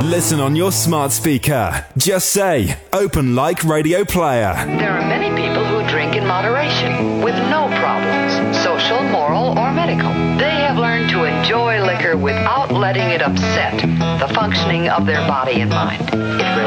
Listen on your smart speaker. Just say, Open Like Radio Player. There are many people who drink in moderation, with no problems, social, moral, or medical. They have learned to enjoy liquor without letting it upset the functioning of their body and mind. It